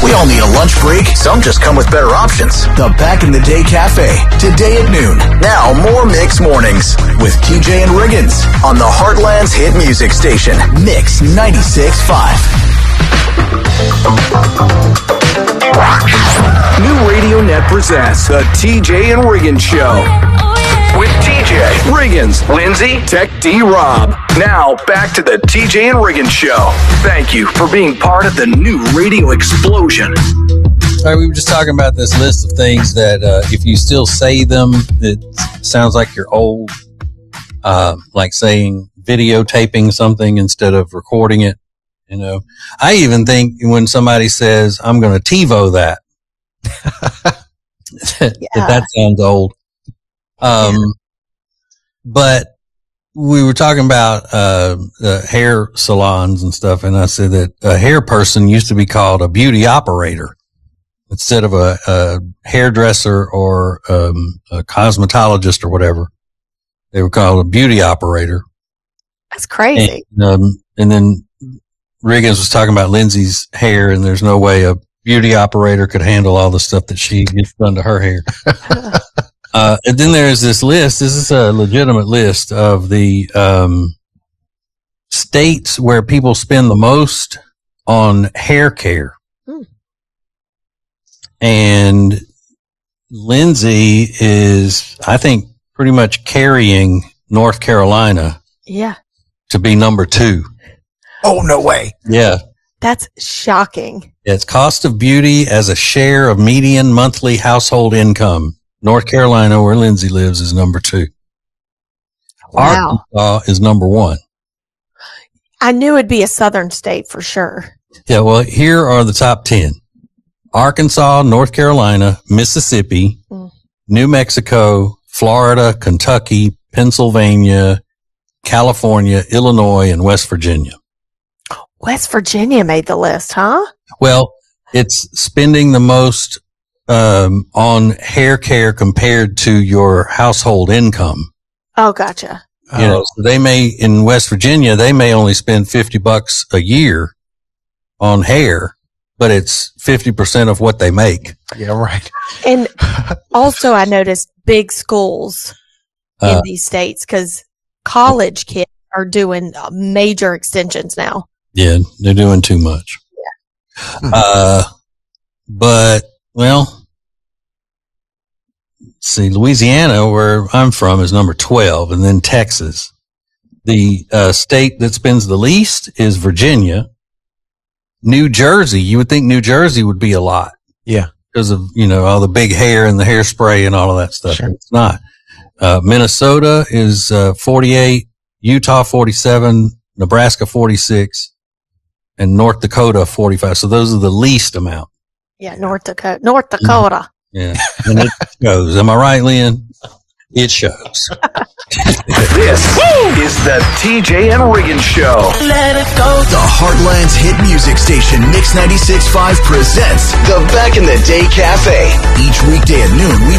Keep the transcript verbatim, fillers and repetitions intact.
We all need a lunch break. Some just come with better options. The Back in the Day Cafe, today at noon. Now, more Mix Mornings with T J and Riggins on the Heartland's hit music station, Mix ninety-six point five. New Radio Net presents the T J and Riggins Show. With T J, Riggins, Lindsay, Tech D Rob. Now, back to the T J and Riggins Show. Thank you for being part of the new radio explosion. All right, we were just talking about this list of things that uh, if you still say them, it sounds like you're old. Uh, like saying videotaping something instead of recording it. You know, I even think when somebody says, I'm going to TiVo that, that, Yeah. that sounds old. Um, but we were talking about, uh, uh, hair salons and stuff. And I said that a hair person used to be called a beauty operator instead of a, a hairdresser or, um, a cosmetologist or whatever. They were called a beauty operator. That's crazy. And, um, and then Riggins was talking about Lindsay's hair, and there's no way a beauty operator could handle all the stuff that she gets done to her hair. Uh, and then there's this list. This is a legitimate list of the, um, states where people spend the most on hair care. Hmm. And Lindsay is, I think, pretty much carrying North Carolina Yeah. to be number two. Oh, no way. Yeah. That's shocking. It's cost of beauty as a share of median monthly household income. North Carolina, where Lindsay lives, is number two. Wow. Arkansas is number one. I knew it'd be a southern state for sure. Yeah, well, here are the top ten. Arkansas, North Carolina, Mississippi, Mm. New Mexico, Florida, Kentucky, Pennsylvania, California, Illinois, and West Virginia. West Virginia made the list, huh? Well, it's spending the most um, on hair care compared to your household income. Oh, gotcha. You know, so they may, in West Virginia, they may only spend fifty bucks a year on hair, but it's fifty percent of what they make. Yeah, right. And also, I noticed big schools in Uh, these states because college kids are doing uh, major extensions now. Yeah, they're doing too much. Yeah. Uh, but, well, see, Louisiana, where I'm from, is number twelve, and then Texas. The uh, state that spends the least is Virginia. New Jersey, you would think New Jersey would be a lot. Yeah. Because of, you know, all the big hair and the hairspray and all of that stuff. Sure. It's not. Uh, Minnesota is uh, forty-eight, Utah forty-seven, Nebraska forty-six, and North Dakota forty-five. So those are the least amount. Yeah, North Dakota. North Dakota. Yeah. And it shows. Am I right, Lynn? It shows. This is the T J and Riggins Show. Let it go. The Heartland's hit music station, Mix ninety-six point five, presents the Back in the Day Cafe. Each weekday at noon, we